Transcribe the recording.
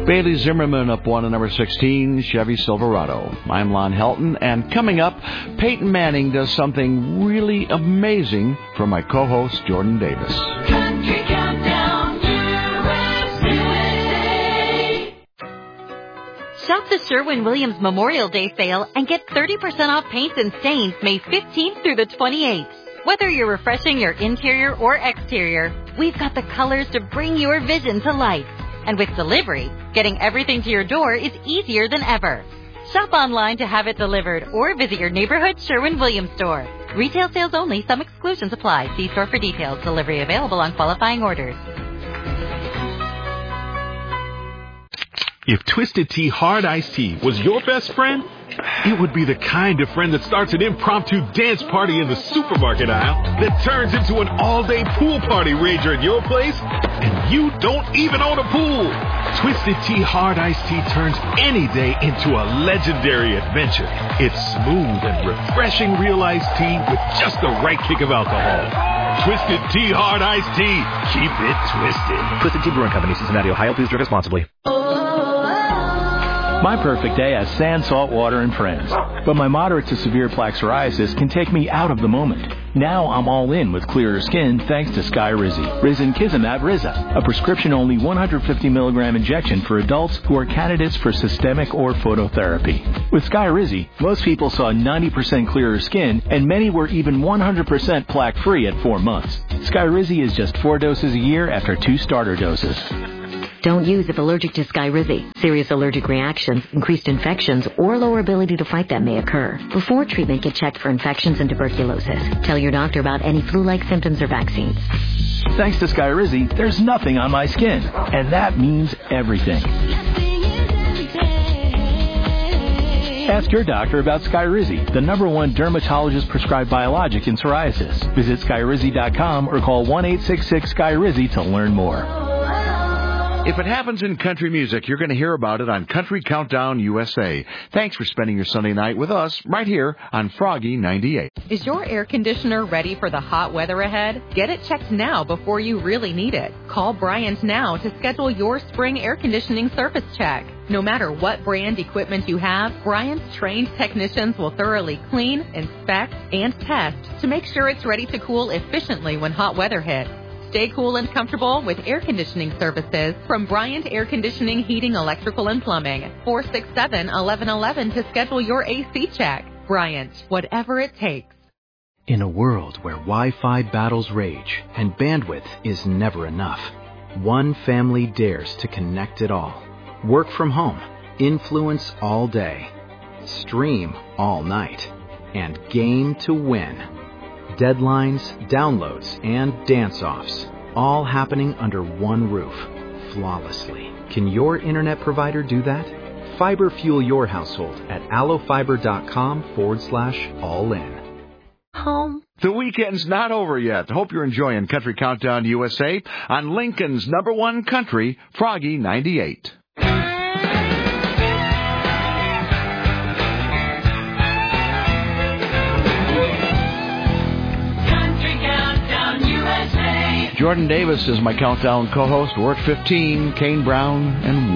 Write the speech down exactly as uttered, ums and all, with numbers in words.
Bailey Zimmerman up one at number sixteen, Chevy Silverado. I'm Lon Helton, and coming up, Peyton Manning does something really amazing for my co-host, Jordan Davis. Country Countdown U S A. Shop the Sherwin-Williams Memorial Day sale and get thirty percent off paints and stains May fifteenth through the twenty-eighth. Whether you're refreshing your interior or exterior, we've got the colors to bring your vision to life. And with delivery, getting everything to your door is easier than ever. Shop online to have it delivered or visit your neighborhood Sherwin-Williams store. Retail sales only. Some exclusions apply. See store for details. Delivery available on qualifying orders. If Twisted Tea Hard Iced Tea was your best friend, it would be the kind of friend that starts an impromptu dance party in the supermarket aisle that turns into an all-day pool party rager at your place, and you don't even own a pool. Twisted Tea Hard Iced Tea turns any day into a legendary adventure. It's smooth and refreshing real iced tea with just the right kick of alcohol. Twisted Tea Hard Iced Tea. Keep it twisted. Twisted Tea Brewing Company, Cincinnati, Ohio. Please drink responsibly. My perfect day has sand, salt water, and friends. But my moderate to severe plaque psoriasis can take me out of the moment. Now I'm all in with clearer skin thanks to Skyrizi. Risankizumab Riza, a prescription-only one hundred fifty milligram injection for adults who are candidates for systemic or phototherapy. With Skyrizi, most people saw ninety percent clearer skin, and many were even one hundred percent plaque-free at four months. Skyrizi is just four doses a year after two starter doses. Don't use if allergic to Skyrizi. Serious allergic reactions, increased infections, or lower ability to fight them may occur. Before treatment, get checked for infections and tuberculosis. Tell your doctor about any flu-like symptoms or vaccines. Thanks to Skyrizi, there's nothing on my skin, and that means everything. Ask your doctor about Skyrizi, the number one dermatologist-prescribed biologic in psoriasis. Visit Skyrizi dot com or call one eight six six Skyrizi to learn more. If it happens in country music, you're going to hear about it on Country Countdown U S A. Thanks for spending your Sunday night with us right here on Froggy ninety-eight. Is your air conditioner ready for the hot weather ahead? Get it checked now before you really need it. Call Bryant now to schedule your spring air conditioning service check. No matter what brand equipment you have, Bryant's trained technicians will thoroughly clean, inspect, and test to make sure it's ready to cool efficiently when hot weather hits. Stay cool and comfortable with air conditioning services from Bryant Air Conditioning, Heating, Electrical, and Plumbing. four six seven, eleven eleven to schedule your A C check. Bryant, whatever it takes. In a world where Wi-Fi battles rage and bandwidth is never enough, one family dares to connect it all. Work from home, influence all day, stream all night, and game to win. Deadlines, downloads, and dance-offs, all happening under one roof, flawlessly. Can your internet provider do that? Fiber fuel your household at allofiber.com forward slash all in. Home. The weekend's not over yet. Hope you're enjoying Country Countdown U S A on Lincoln's number one country, Froggy ninety-eight. Jordan Davis is my countdown co-host. We're at fifteen, Kane Brown and